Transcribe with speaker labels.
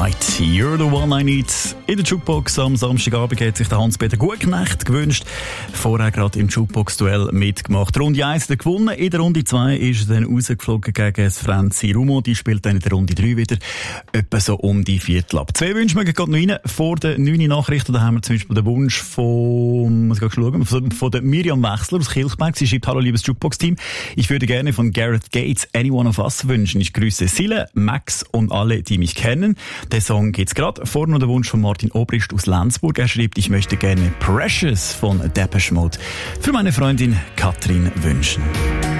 Speaker 1: Night, You're the One I Need. In der Jukebox am Samstagabend hat sich der Hans-Peter Gutknecht gewünscht. Vorher gerade im Jukebox-Duell mitgemacht. Runde 1 gewonnen. In der Runde 2 ist er dann rausgeflogen gegen Franzi Rumo. Die spielt dann in der Runde 3 wieder. Etwa so um die Viertel ab. 2 Wünsche mögen gerade noch rein. Vor den 9 Nachrichten, da haben wir zum Beispiel den Wunsch von der Miriam Wechsler aus Kilchberg. Sie schreibt: Hallo liebes Jukebox-Team. Ich würde gerne von Gareth Gates Any One of Us wünschen. Ich grüße Sille, Max und alle, die mich kennen. Der Song geht's gerade. Vorne noch der Wunsch von Martin Obrist aus Lenzburg. Er schreibt: Ich möchte gerne Precious von Depeche Mode für meine Freundin Katrin wünschen.